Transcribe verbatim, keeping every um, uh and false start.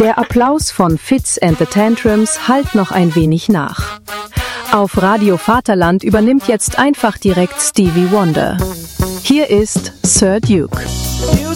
Der Applaus von Fitz and the Tantrums hallt noch ein wenig nach. Auf Radio Vaterland übernimmt jetzt einfach direkt Stevie Wonder. Hier ist Sir Duke.